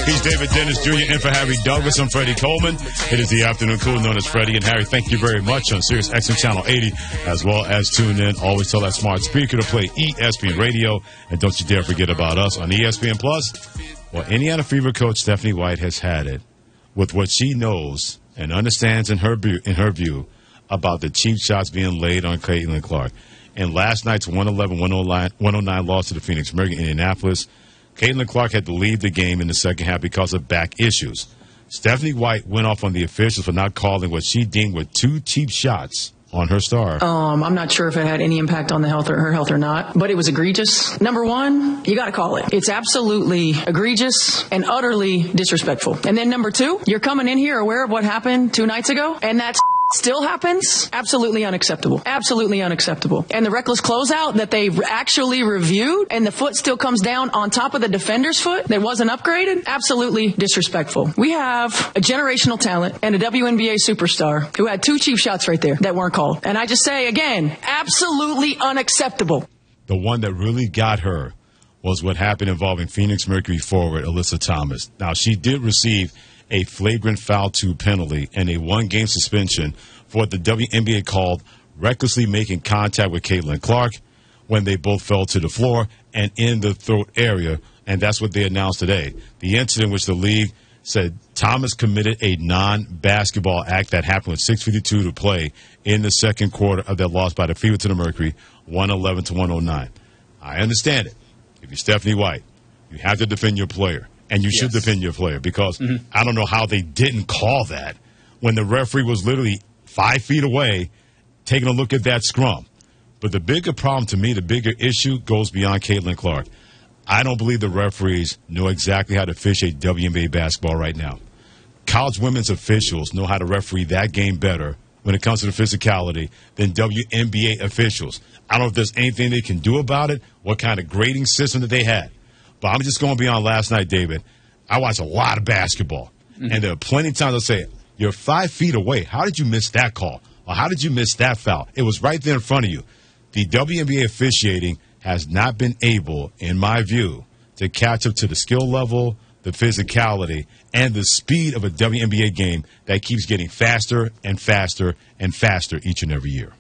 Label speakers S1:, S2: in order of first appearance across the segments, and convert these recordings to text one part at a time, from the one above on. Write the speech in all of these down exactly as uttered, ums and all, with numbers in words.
S1: He's David Dennis Junior in for Harry Douglas. I'm Freddie Coleman. It is the afternoon cool known as Freddie and Harry. Thank you very much on Sirius X M Channel eighty, as well as tune in. Always tell that smart speaker to play E S P N Radio. And don't you dare forget about us on E S P N Plus. Well, Indiana Fever coach Stephanie White has had it with what she knows and understands in her view, in her view about the cheap shots being laid on Caitlin Clark. In last night's one eleven one oh nine loss to the Phoenix Mercury in Indianapolis, Caitlin Clark had to leave the game in the second half because of back issues. Stephanie White went off on the officials for not calling what she deemed were two cheap shots on her star.
S2: Um, I'm not sure if it had any impact on the health or her health or not, but it was egregious. Number one, you got to call it. It's absolutely egregious and utterly disrespectful. And then number two, you're coming in here aware of what happened two nights ago, and that's still happens? Absolutely unacceptable. Absolutely unacceptable. And the reckless closeout that they actually reviewed and the foot still comes down on top of the defender's foot that wasn't upgraded? Absolutely disrespectful. We have a generational talent and a W N B A superstar who had two cheap shots right there that weren't called. And I just say again, absolutely unacceptable.
S1: The one that really got her was what happened involving Phoenix Mercury forward Alyssa Thomas. Now, she did receive a flagrant foul two penalty and a one-game suspension for what the W N B A called recklessly making contact with Caitlin Clark when they both fell to the floor and in the throat area, and that's what they announced today. The incident which the league said Thomas committed a non-basketball act that happened with six fifty-two to play in the second quarter of that loss by the Fever to the Mercury, one eleven to one oh nine. I understand it. If you're Stephanie White, you have to defend your player. And you yes. should defend your player because mm-hmm. I don't know how they didn't call that when the referee was literally five feet away taking a look at that scrum. But the bigger problem to me, the bigger issue goes beyond Caitlin Clark. I don't believe the referees know exactly how to officiate W N B A basketball right now. College women's officials know how to referee that game better when it comes to the physicality than W N B A officials. I don't know if there's anything they can do about it, what kind of grading system that they had. But I'm just going beyond last night, David. I watched a lot of basketball. Mm-hmm. And there are plenty of times I'll say, you're five feet away. How did you miss that call? Or how did you miss that foul? It was right there in front of you. The W N B A officiating has not been able, in my view, to catch up to the skill level, the physicality, and the speed of a W N B A game that keeps getting faster and faster and faster each and every year.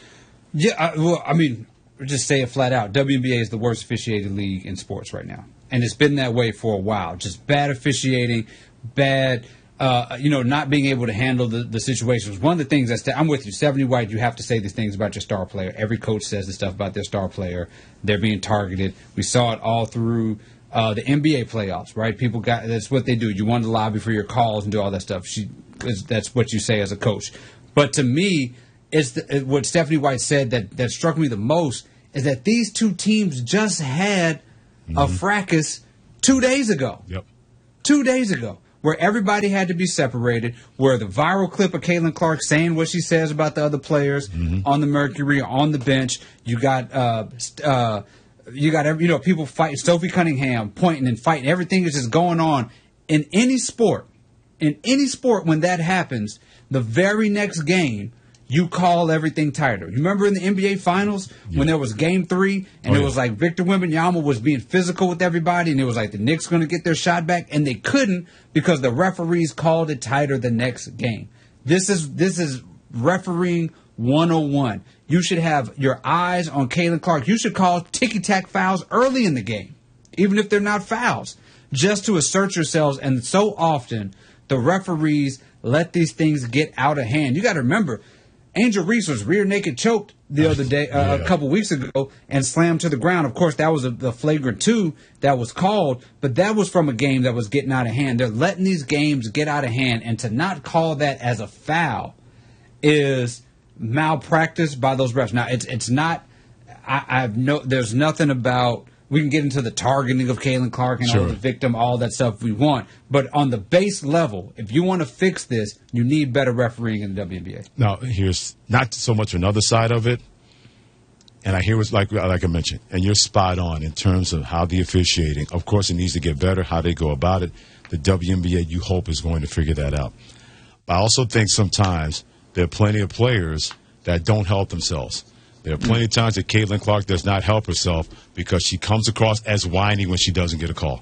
S3: Yeah, I, well, I mean, just say it flat out. W N B A is the worst officiated league in sports right now. And it's been that way for a while. Just bad officiating, bad, uh, you know, not being able to handle the, the situations. One of the things that's, I'm with you, Stephanie White, you have to say these things about your star player. Every coach says this stuff about their star player. They're being targeted. We saw it all through uh, the N B A playoffs, right? People got, that's what they do. You want to lobby for your calls and do all that stuff. She, that's what you say as a coach. But to me, it's the, what Stephanie White said that, that struck me the most is that these two teams just had mm-hmm. a fracas two days ago.
S1: Yep.
S3: Two days ago, where everybody had to be separated, where the viral clip of Caitlin Clark saying what she says about the other players mm-hmm. on the Mercury, on the bench. You got, uh, uh, you got every, you know, people fighting. Sophie Cunningham pointing and fighting. Everything is just going on in any sport. In any sport, when that happens, the very next game, you call everything tighter. You remember in the N B A Finals yeah. when there was Game Three and oh, it yeah. was like Victor Wembanyama was being physical with everybody, and it was like the Knicks going to get their shot back, and they couldn't because the referees called it tighter the next game. This is this is refereeing one oh one. You should have your eyes on Caitlin Clark. You should call ticky-tack fouls early in the game, even if they're not fouls, just to assert yourselves. And so often the referees let these things get out of hand. You got to remember, Angel Reese was rear naked choked the other day, uh, yeah. a couple weeks ago, and slammed to the ground. Of course, that was a, the flagrant two that was called, but that was from a game that was getting out of hand. They're letting these games get out of hand, and to not call that as a foul is malpractice by those refs. Now, it's it's not. I, I've no. There's nothing about. We can get into the targeting of Caitlin Clark and
S1: sure.
S3: all the victim, all that stuff we want. But on the base level, if you want to fix this, you need better refereeing in the W N B A.
S1: Now, here's not so much another side of it, and I hear what's like, like I mentioned, and you're spot on in terms of how the officiating, of course, it needs to get better, how they go about it. The W N B A, you hope, is going to figure that out. But I also think sometimes there are plenty of players that don't help themselves. There are plenty of times that Caitlin Clark does not help herself because she comes across as whiny when she doesn't get a call.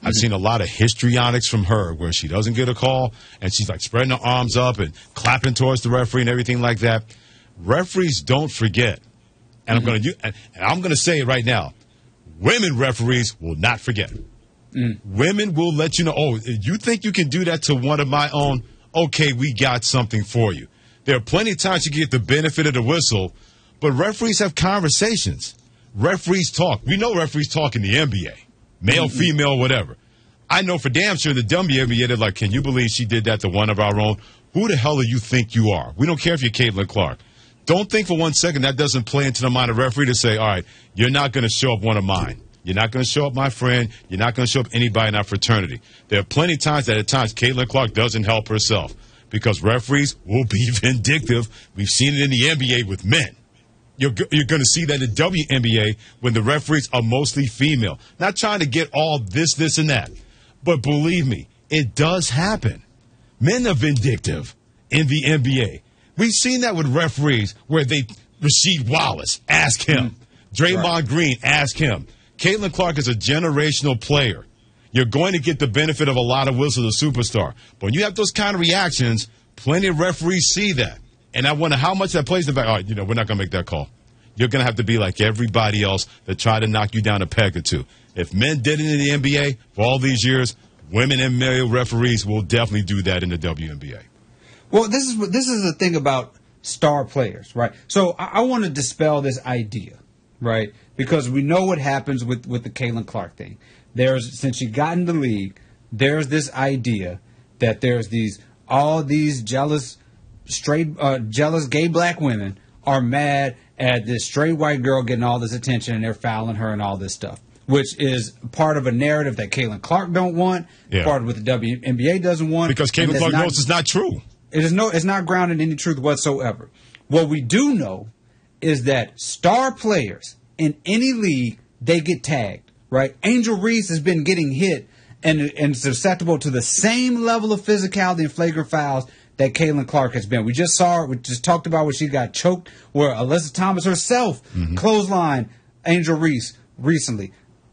S1: I've seen a lot of histrionics from her where she doesn't get a call and she's like spreading her arms up and clapping towards the referee and everything like that. Referees don't forget. And mm-hmm. I'm going to and I'm going to say it right now. Women referees will not forget. Mm. Women will let you know, oh, you think you can do that to one of my own? Okay, we got something for you. There are plenty of times you get the benefit of the whistle, but referees have conversations. Referees talk. We know referees talk in the N B A. Male, mm-hmm. female, whatever. I know for damn sure the W N B A, they're like, can you believe she did that to one of our own? Who the hell do you think you are? We don't care if you're Caitlin Clark. Don't think for one second that doesn't play into the mind of referee to say, all right, you're not going to show up one of mine. You're not going to show up my friend. You're not going to show up anybody in our fraternity. There are plenty of times that at times Caitlin Clark doesn't help herself because referees will be vindictive. We've seen it in the N B A with men. You're, you're going to see that in W N B A when the referees are mostly female. Not trying to get all this, this, and that. But believe me, it does happen. Men are vindictive in the N B A. We've seen that with referees where they Rasheed Wallace, ask him. Draymond right. Green, ask him. Caitlin Clark is a generational player. You're going to get the benefit of a lot of whistles as a superstar. But when you have those kind of reactions, plenty of referees see that. And I wonder how much that plays in the back. All right, you know, we're not going to make that call. You're going to have to be like everybody else that try to knock you down a peg or two. If men did it in the N B A for all these years, women and male referees will definitely do that in the W N B A.
S3: Well, this is this is the thing about star players, right? So I, I want to dispel this idea, right? Because we know what happens with, with the Caitlin Clark thing. There's since she got in the league, there's this idea that there's these all these jealous, straight, uh, jealous gay black women are mad at this straight white girl getting all this attention and they're fouling her and all this stuff, which is part of a narrative that Caitlin Clark don't want, yeah. part of what the W N B A doesn't want.
S1: Because Caitlin Clark knows it's not true.
S3: It is no, it's not grounded in any truth whatsoever. What we do know is that star players in any league, they get tagged, right? Angel Reese has been getting hit and, and susceptible to the same level of physicality and flagrant fouls that Caitlin Clark has been. We just saw it. We just talked about where she got choked, where Alyssa Thomas herself mm-hmm. clotheslined Angel Reese recently.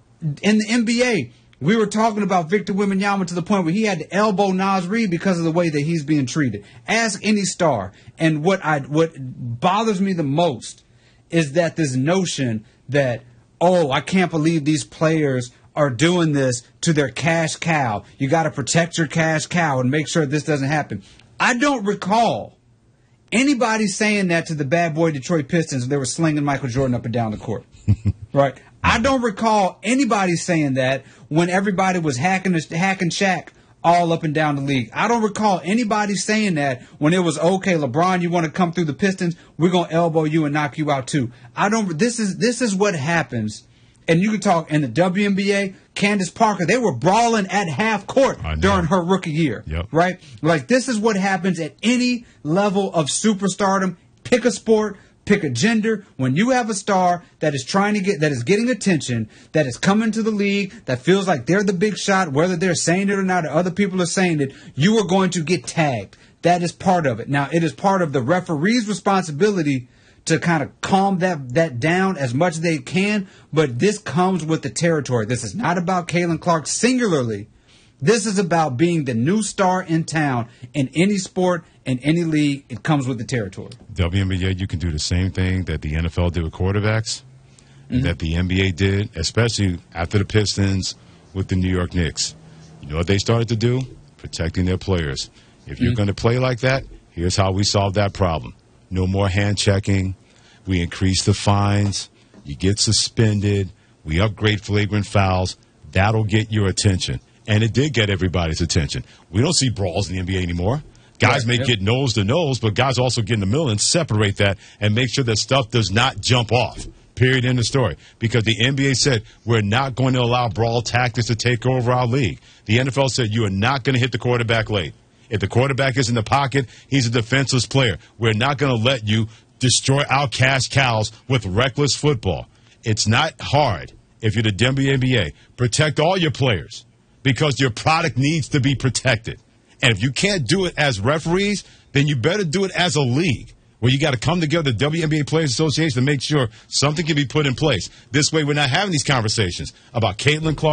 S3: In the N B A, we were talking about Victor Wembanyama to the point where he had to elbow Naz Reid because of the way that he's being treated. Ask any star. And what I what bothers me the most is that this notion that, oh, I can't believe these players are doing this to their cash cow. You got to protect your cash cow and make sure this doesn't happen. I don't recall anybody saying that to the bad boy Detroit Pistons when they were slinging Michael Jordan up and down the court. Right? I don't recall anybody saying that when everybody was hacking hacking Shaq all up and down the league. I don't recall anybody saying that when it was, okay, LeBron, you want to come through the Pistons, we're going to elbow you and knock you out too. I don't. This is this is what happens. And you can talk in the W N B A, Candace Parker, they were brawling at half court during her rookie year.
S1: Yep.
S3: Right? Like, this is what happens at any level of superstardom. Pick a sport, pick a gender. When you have a star that is trying to get, that is getting attention, that is coming to the league, that feels like they're the big shot, whether they're saying it or not, or other people are saying it, you are going to get tagged. That is part of it. Now, it is part of the referee's responsibility to kind of calm that, that down as much as they can, but this comes with the territory. This is not about Caitlin Clark singularly. This is about being the new star in town in any sport, in any league. It comes with the territory.
S1: W N B A, you can do the same thing that the N F L did with quarterbacks, mm-hmm. and that the N B A did, especially after the Pistons with the New York Knicks. You know what they started to do? Protecting their players. If you're mm-hmm. going to play like that, here's how we solve that problem. No more hand checking. We increase the fines. You get suspended. We upgrade flagrant fouls. That'll get your attention. And it did get everybody's attention. We don't see brawls in the N B A anymore. Guys right, may yeah. get nose to nose, but guys also get in the middle and separate that and make sure that stuff does not jump off. Period. End of story. Because the N B A said we're not going to allow brawl tactics to take over our league. The N F L said you are not going to hit the quarterback late. If the quarterback is in the pocket, he's a defenseless player. We're not going to let you destroy our cash cows with reckless football. It's not hard if you're the W N B A. Protect all your players because your product needs to be protected. And if you can't do it as referees, then you better do it as a league where you got to come together, the W N B A Players Association, to make sure something can be put in place. This way we're not having these conversations about Caitlin Clark,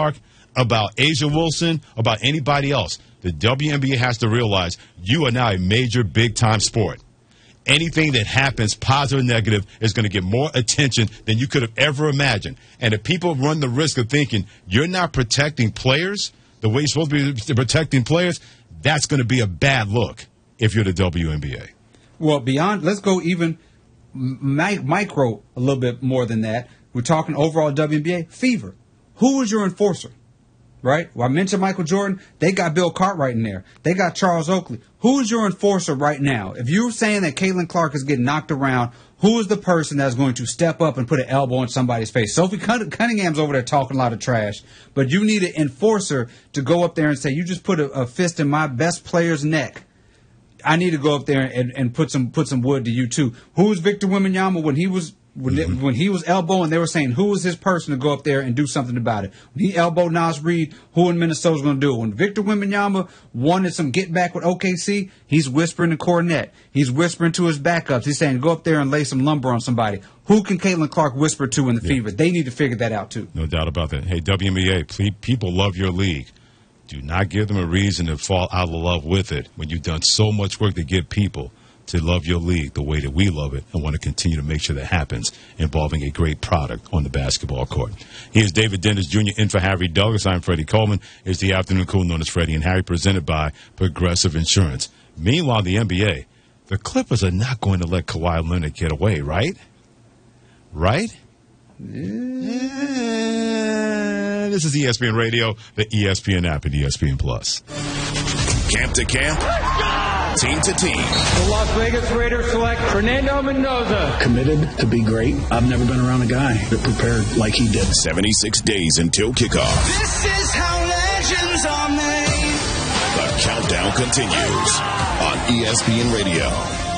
S1: about Asia Wilson, about anybody else. The W N B A has to realize you are now a major, big-time sport. Anything that happens, positive or negative, is going to get more attention than you could have ever imagined. And if people run the risk of thinking you're not protecting players the way you're supposed to be protecting players, that's going to be a bad look if you're the W N B A.
S3: Well, beyond, let's go even mi- micro a little bit more than that. We're talking overall W N B A. Fever. Who is your enforcer? Right? Well, I mentioned Michael Jordan. They got Bill Cartwright in there. They got Charles Oakley. Who is your enforcer right now? If you're saying that Caitlin Clark is getting knocked around, who is the person that's going to step up and put an elbow in somebody's face? Sophie Cunningham's over there talking a lot of trash, but you need an enforcer to go up there and say, you just put a, a fist in my best player's neck. I need to go up there and, and put some put some wood to you too. Who was Victor Wembanyama when he was when, mm-hmm. when he was elbowing? They were saying who was his person to go up there and do something about it. When he elbowed Nas Reed, who in Minnesota was going to do it? When Victor Wembanyama wanted some get back with O K C, he's whispering to Cornette. He's whispering to his backups. He's saying go up there and lay some lumber on somebody. Who can Caitlin Clark whisper to in the yeah. Fever? They need to figure that out too.
S1: No doubt about that. Hey, W N B A, please, people love your league. Do not give them a reason to fall out of love with it when you've done so much work to get people to love your league the way that we love it and want to continue to make sure that happens involving a great product on the basketball court. Here's David Dennis Junior in for Harry Douglas. I'm Freddie Coleman. It's the afternoon cool known as Freddie and Harry, presented by Progressive Insurance. Meanwhile, the N B A, the Clippers are not going to let Kawhi Leonard get away, right? Right? Yeah. This is E S P N Radio, the E S P N app, and E S P N Plus.
S4: Camp to camp, team to team.
S5: The Las Vegas Raiders select Fernando Mendoza.
S6: Committed to be great. I've never been around a guy that prepared like he did.
S4: seventy-six days until kickoff.
S7: This is how legends are made.
S4: The countdown continues on E S P N Radio.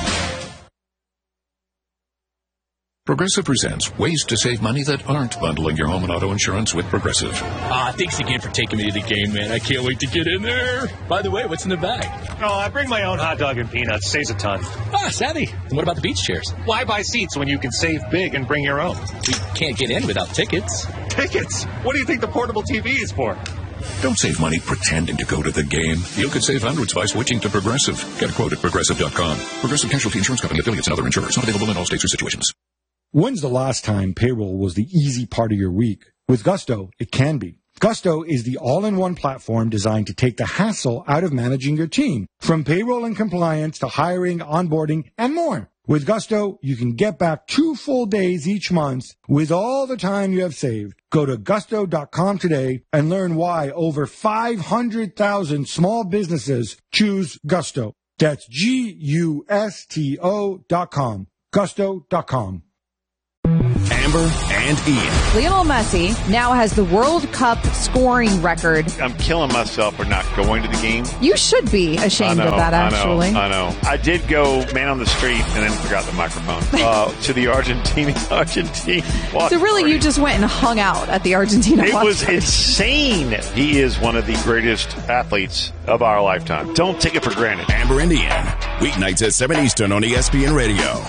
S4: Progressive presents ways to save money that aren't bundling your home and auto insurance with Progressive.
S8: Ah, thanks again for taking me to the game, man. I can't wait to get in there. By the way, what's in the bag?
S9: Oh, I bring my own hot dog and peanuts. Saves a ton.
S8: Ah, savvy. And what about the beach chairs?
S9: Why buy seats when you can save big and bring your own?
S8: We can't get in without tickets.
S9: Tickets? What do you think the portable T V is for?
S4: Don't save money pretending to go to the game. You could save hundreds by switching to Progressive. Get a quote at Progressive dot com. Progressive Casualty Insurance Company, affiliates, and other insurers. Not available in all states or situations.
S10: When's the last time payroll was the easy part of your week? With Gusto, it can be. Gusto is the all-in-one platform designed to take the hassle out of managing your team, from payroll and compliance to hiring, onboarding, and more. With Gusto, you can get back two full days each month with all the time you have saved. Go to gusto dot com today and learn why over five hundred thousand small businesses choose Gusto. That's G U S T O dot com. gusto dot com.
S4: Amber and Ian.
S11: Lionel Messi now has the World Cup scoring record.
S12: I'm killing myself for not going to the game.
S11: You should be ashamed
S12: know,
S11: of that, actually.
S12: I know, I know. I did go man on the street and then forgot the microphone uh, to the Argentina Argentina watch
S11: So really,
S12: party.
S11: you just went and hung out at the Argentina
S12: It
S11: watch
S12: was
S11: party.
S12: insane. He is one of the greatest athletes of our lifetime. Don't take it for granted.
S4: Amber and Ian. Weeknights at seven Eastern on E S P N Radio.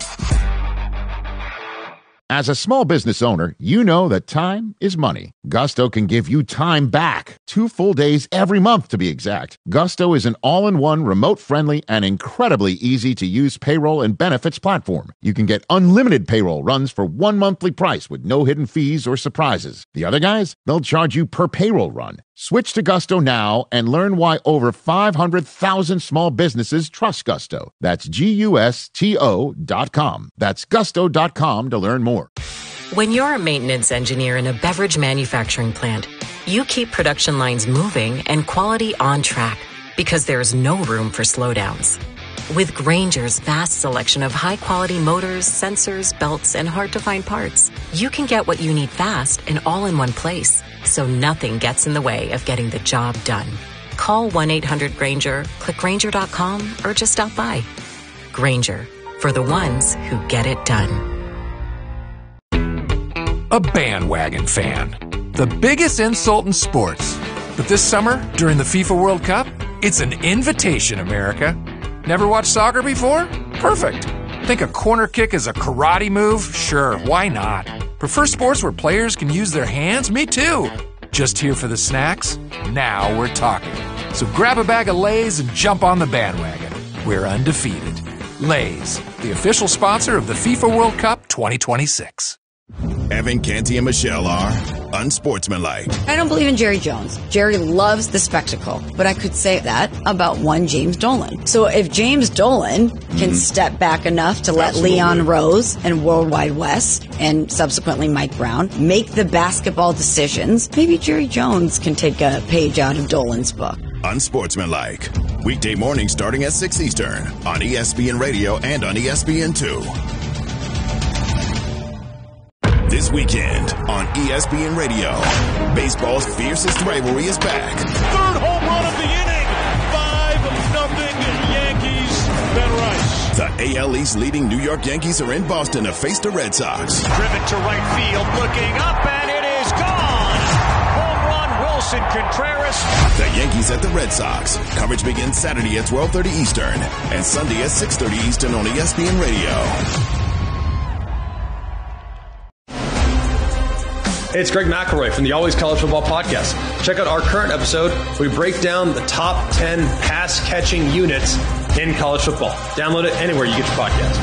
S13: As a small business owner, you know that time is money. Gusto can give you time back. Two full days every month, to be exact. Gusto is an all-in-one, remote-friendly, and incredibly easy-to-use payroll and benefits platform. You can get unlimited payroll runs for one monthly price with no hidden fees or surprises. The other guys, they'll charge you per payroll run. Switch to Gusto now and learn why over five hundred thousand small businesses trust Gusto. That's G U S T O dot com. That's gusto dot com to learn more.
S14: When you're a maintenance engineer in a beverage manufacturing plant, you keep production lines moving and quality on track because there's no room for slowdowns. With Grainger's vast selection of high-quality motors, sensors, belts, and hard-to-find parts, you can get what you need fast and all in one place, so nothing gets in the way of getting the job done. Call one eight hundred Grainger, click Grainger dot com, or just stop by. Grainger, for the ones who get it done.
S15: A bandwagon fan. The biggest insult in sports. But this summer, during the FIFA World Cup, it's an invitation, America. Never watched soccer before? Perfect. Think a corner kick is a karate move? Sure, why not? Prefer sports where players can use their hands? Me too. Just here for the snacks? Now we're talking. So grab a bag of Lay's and jump on the bandwagon. We're undefeated. Lay's, the official sponsor of the FIFA World Cup twenty twenty-six.
S16: Evan, Canty, and Michelle are unsportsmanlike.
S17: I don't believe in Jerry Jones. Jerry loves the spectacle, but I could say that about one James Dolan. So if James Dolan mm-hmm. can step back enough to let Absolutely. Leon Rose and Worldwide West and subsequently Mike Brown make the basketball decisions, maybe Jerry Jones can take a page out of Dolan's book.
S16: Unsportsmanlike. Weekday morning starting at six Eastern on E S P N Radio and on E S P N two. This weekend on E S P N Radio, baseball's fiercest rivalry is back.
S18: Third home run of the inning. five nothing Yankees. Ben Rice.
S16: The A L East leading New York Yankees are in Boston to face the Red Sox.
S18: Driven to right field, looking up, and it is gone. Home run, Wilson Contreras.
S16: The Yankees at the Red Sox. Coverage begins Saturday at twelve thirty Eastern and Sunday at six thirty Eastern on E S P N Radio.
S19: Hey, it's Greg McElroy from the Always College Football Podcast. Check out our current episode. We break down the top ten pass-catching units in college football. Download it anywhere you get your podcast.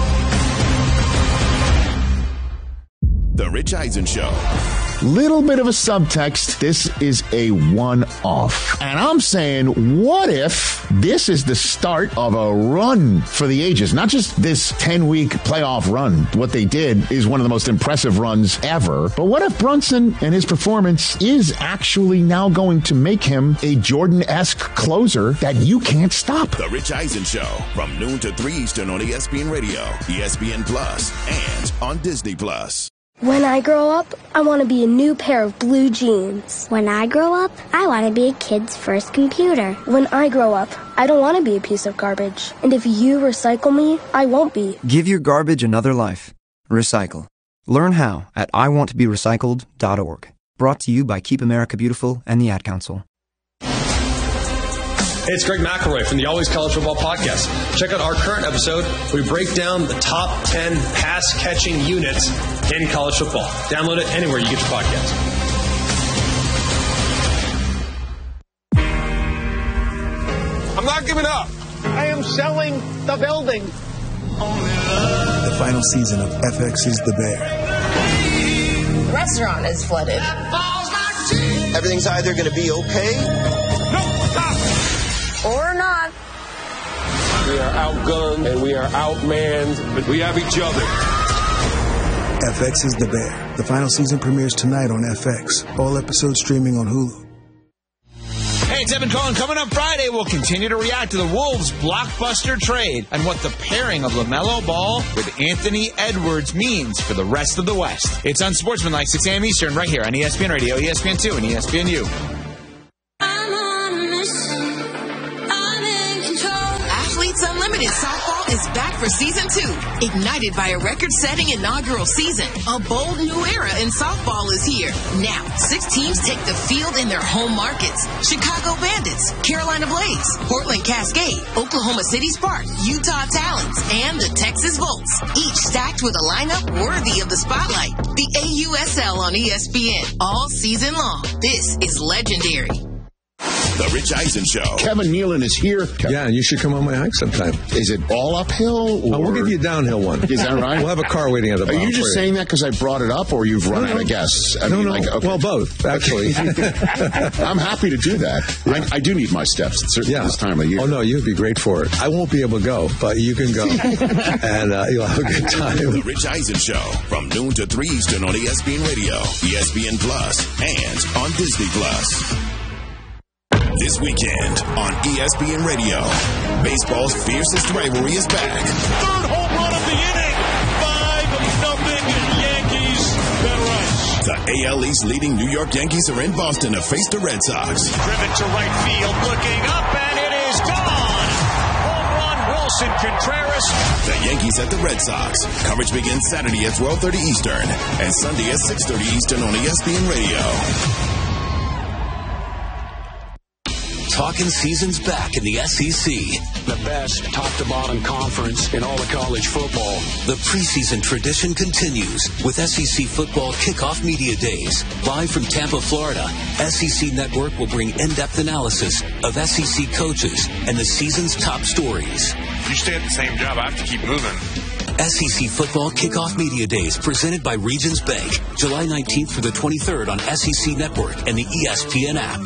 S16: The Rich Eisen Show.
S13: Little bit of a subtext. This is a one-off. And I'm saying, what if this is the start of a run for the ages? Not just this ten-week playoff run. What they did is one of the most impressive runs ever. But what if Brunson and his performance is actually now going to make him a Jordan-esque closer that you can't stop?
S16: The Rich Eisen Show from noon to three Eastern on E S P N Radio, E S P N Plus, and on Disney Plus.
S20: When I grow up, I want to be a new pair of blue jeans.
S21: When I grow up, I want to be a kid's first computer.
S20: When I grow up, I don't want to be a piece of garbage. And if you recycle me, I won't be.
S22: Give your garbage another life. Recycle. Learn how at I want to be recycled dot org. Brought to you by Keep America Beautiful and the Ad Council.
S19: Hey, it's Greg McElroy from the Always College Football Podcast. Check out our current episode. We break down the top ten pass-catching units in college football. Download it anywhere you get your podcast.
S18: I'm not giving up. I am selling the building.
S23: The final season of F X's The Bear.
S24: The restaurant is flooded.
S25: Everything's either going to be okay...
S24: or not.
S18: We are outgunned and we are outmanned, but we have each other.
S23: F X is The Bear. The final season premieres tonight on F X. All episodes streaming on Hulu.
S26: Hey, it's Evan Cohen. Coming up Friday, we'll continue to react to the Wolves' blockbuster trade and what the pairing of LaMelo Ball with Anthony Edwards means for the rest of the West. It's Unsportsmanlike, six a.m. Eastern, right here on E S P N Radio, E S P N two, and E S P N U.
S27: Unlimited Softball is back for season two, ignited by a record-setting inaugural season. A bold new era in softball is here. Now, six teams take the field in their home markets. Chicago Bandits, Carolina Blaze, Portland Cascade, Oklahoma City Spark, Utah Talons, and the Texas Volts, each stacked with a lineup worthy of the spotlight. The A U S L on E S P N, all season long. This is legendary.
S16: The Rich Eisen Show.
S28: Kevin Nealon is here.
S29: Yeah, and you should come on my hike sometime.
S28: Is it all uphill? Or...
S29: Oh, we'll give you a downhill one.
S28: Is that right?
S29: We'll have a car waiting at the bottom.
S28: Are you just saying that because I brought it up, or you've run no, out of guests? I
S29: no,
S28: mean,
S29: no.
S28: Like, okay.
S29: Well, both, actually.
S28: I'm happy to do that.
S29: Yeah.
S28: I, I do need my steps at certain
S29: yeah.
S28: this time of year.
S29: Oh, no, you'd be great for it. I won't be able to go, but you can go. And uh, you'll have a good time.
S16: The Rich Eisen Show from noon to three Eastern on E S P N Radio, E S P N Plus, and on Disney Plus. This weekend on E S P N Radio, baseball's fiercest rivalry is back.
S18: Third home run of the inning. five nothing Yankees. Ben Rice.
S16: The A L East leading New York Yankees are in Boston to face the Red Sox.
S18: Driven to right field, looking up, and it is gone. Home run, Wilson Contreras.
S16: The Yankees at the Red Sox. Coverage begins Saturday at twelve thirty Eastern and Sunday at six thirty Eastern on E S P N Radio.
S1: talking season's back in the S E C.
S2: The best top-to-bottom conference in all of college football.
S1: The preseason tradition continues with S E C Football Kickoff Media Days. Live from Tampa, Florida, S E C Network will bring in-depth analysis of S E C coaches and the season's top stories.
S3: If you stay at the same job, I have to keep moving.
S1: S E C Football Kickoff Media Days presented by Regions Bank, July nineteenth through the twenty-third on S E C Network and the E S P N app.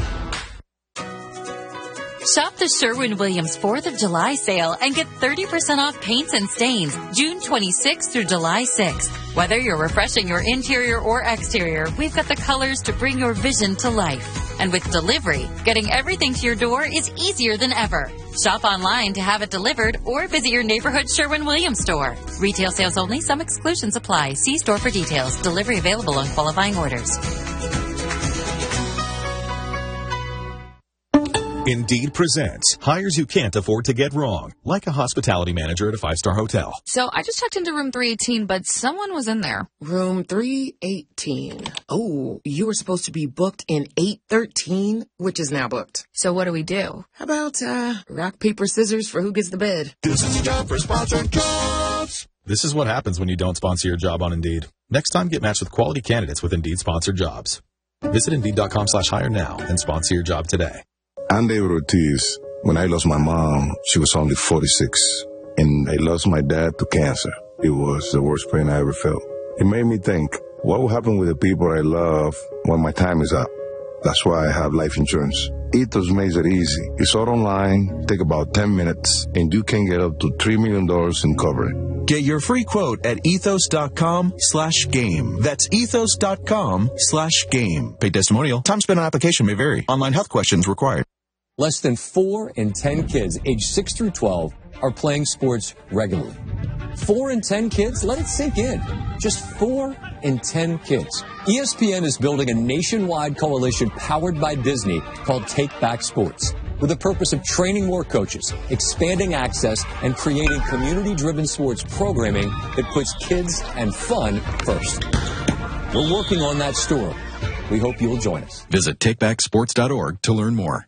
S5: Shop the Sherwin-Williams fourth of July sale and get thirty percent off paints and stains June twenty-sixth through July sixth. Whether you're refreshing your interior or exterior, we've got the colors to bring your vision to life. And with delivery, getting everything to your door is easier than ever. Shop online to have it delivered or visit your neighborhood Sherwin-Williams store. Retail sales only. Some exclusions apply. See store for details. Delivery available on qualifying orders.
S6: Indeed presents hires you can't afford to get wrong, like a hospitality manager at a five-star hotel.
S7: So I just checked into room three eighteen, but someone was in there.
S8: Room three eighteen. Oh, you were supposed to be booked in eight thirteen, which is now booked.
S7: So what do we do?
S8: How about uh, rock, paper, scissors for who gets the bed?
S6: This is a job for sponsored jobs. This is what happens when you don't sponsor your job on Indeed. Next time, get matched with quality candidates with Indeed sponsored jobs. Visit Indeed.com slash hire now and sponsor your job today.
S9: I'm David Ortiz. When I lost my mom, she was only forty-six. And I lost my dad to cancer. It was the worst pain I ever felt. It made me think, what will happen with the people I love when my time is up? That's why I have life insurance. Ethos makes it easy. It's all online, take about ten minutes, and you can get up to three million dollars in coverage.
S24: Get your free quote at ethos.com slash game. That's ethos.com slash game. Paid testimonial. Time spent on application may vary. Online health questions required.
S30: Less than four in ten kids aged six through twelve are playing sports regularly. Four in ten kids? Let it sink in. Just four in ten kids. E S P N is building a nationwide coalition powered by Disney called Take Back Sports, with the purpose of training more coaches, expanding access, and creating community-driven sports programming that puts kids and fun first. We're working on that story. We hope you'll join us.
S31: Visit take back sports dot org to learn more.